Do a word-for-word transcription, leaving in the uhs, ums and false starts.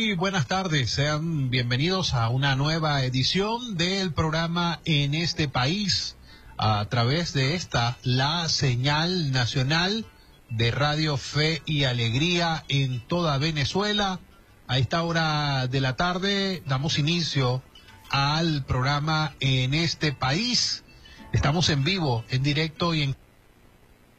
Muy buenas tardes, sean bienvenidos a una nueva edición del programa En este País, a través de esta, la señal nacional de Radio Fe y Alegría en toda Venezuela. A esta hora de la tarde damos inicio al programa En este País. Estamos en vivo, en directo y en